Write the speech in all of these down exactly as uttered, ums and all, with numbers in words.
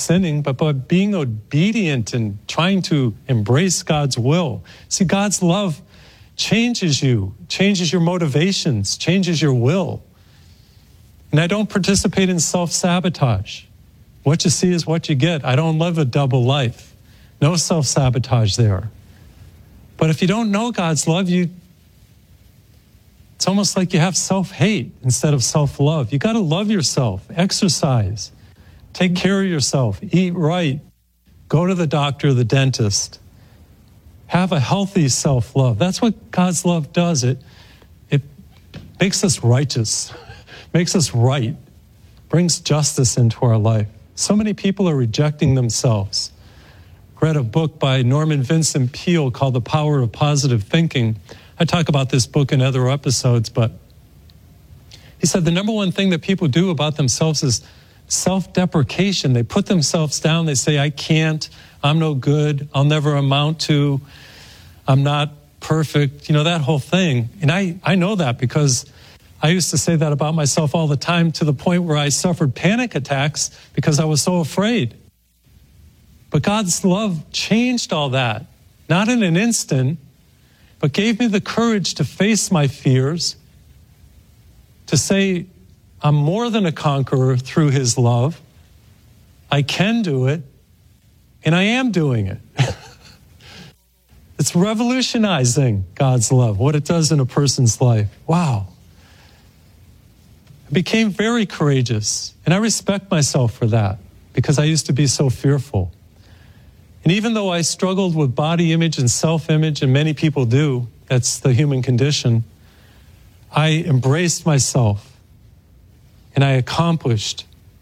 sinning, but by being obedient and trying to embrace God's will. See, God's love changes you, changes your motivations, changes your will. And I don't participate in self-sabotage. What you see is what you get. I don't live a double life. No self-sabotage there. But if you don't know God's love, you it's almost like you have self-hate instead of self-love. You got to love yourself, exercise, take care of yourself, eat right, go to the doctor, the dentist. Have a healthy self-love. That's what God's love does. It, it makes us righteous, makes us right, brings justice into our life. So many people are rejecting themselves. Read a book by Norman Vincent Peale called The Power of Positive Thinking. I talk about this book in other episodes, but he said the number one thing that people do about themselves is self-deprecation. They put themselves down. They say, I can't, I'm no good, I'll never amount to, I'm not perfect, you know, that whole thing. And I, I know that because I used to say that about myself all the time, to the point where I suffered panic attacks because I was so afraid. But God's love changed all that, not in an instant, but gave me the courage to face my fears, to say, I'm more than a conqueror through his love. I can do it, and I am doing it. It's revolutionizing God's love, what it does in a person's life. Wow. I became very courageous, and I respect myself for that because I used to be so fearful. And even though I struggled with body image and self-image, and many people do, that's the human condition, I embraced myself, and I accomplished.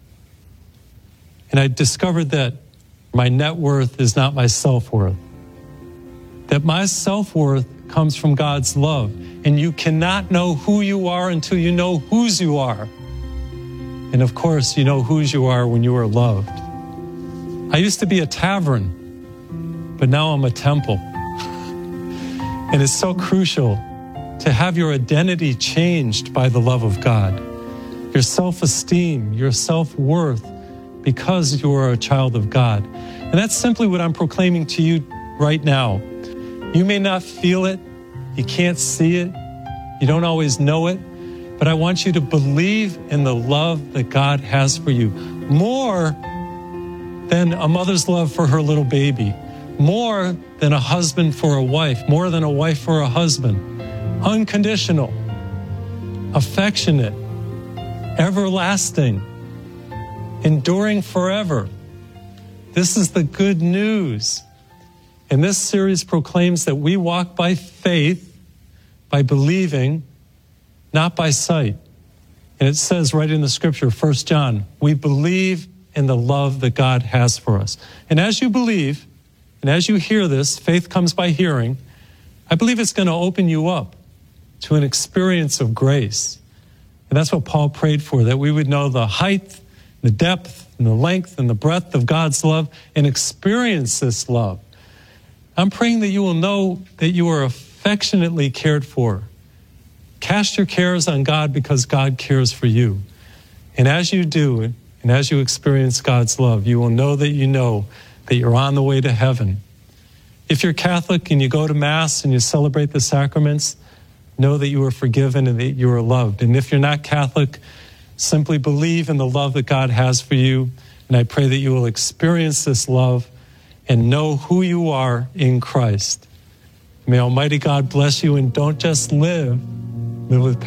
And I discovered that my net worth is not my self-worth. That my self-worth comes from God's love. And you cannot know who you are until you know whose you are. And of course, you know whose you are when you are loved. I used to be a tavern, but now I'm a temple. And it's so crucial to have your identity changed by the love of God. Your self-esteem, your self-worth, because you are a child of God. And that's simply what I'm proclaiming to you right now. You may not feel it, you can't see it, you don't always know it, but I want you to believe in the love that God has for you. More than a mother's love for her little baby, more than a husband for a wife, more than a wife for a husband. Unconditional, affectionate, everlasting, enduring forever. This is the good news. And this series proclaims that we walk by faith, by believing, not by sight. And it says right in the scripture, First John, we believe in the love that God has for us. And as you believe, and as you hear this, faith comes by hearing, I believe it's going to open you up to an experience of grace. And that's what Paul prayed for, that we would know the height, the depth, and the length, and the breadth of God's love, and experience this love. I'm praying that you will know that you are affectionately cared for. Cast your cares on God because God cares for you. And as you do, and as you experience God's love, you will know that you know that you're on the way to heaven. If you're Catholic and you go to Mass and you celebrate the sacraments, know that you are forgiven and that you are loved. And if you're not Catholic, simply believe in the love that God has for you. And I pray that you will experience this love and know who you are in Christ. May Almighty God bless you, and don't just live, live with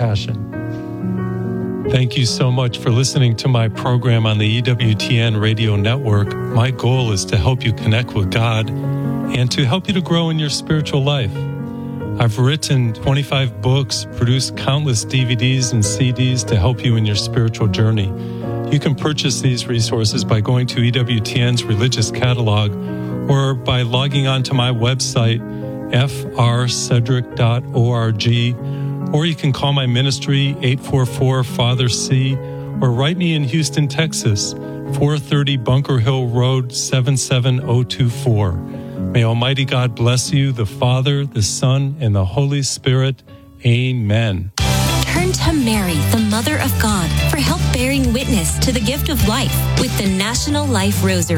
passion. Thank you so much for listening to my program on the E W T N radio network. My goal is to help you connect with God and to help you to grow in your spiritual life. I've written twenty-five books, produced countless D V Ds and C Ds to help you in your spiritual journey. You can purchase these resources by going to E W T N's religious catalog or by logging on to my website, f r cedric dot org, or you can call my ministry, eight four four, Father C, or write me in Houston, Texas, four thirty Bunker Hill Road, seven seven zero two four. May Almighty God bless you, the Father, the Son, and the Holy Spirit. Amen. Turn to Mary, the Mother of God, for help bearing witness to the gift of life with the National Life Rosary.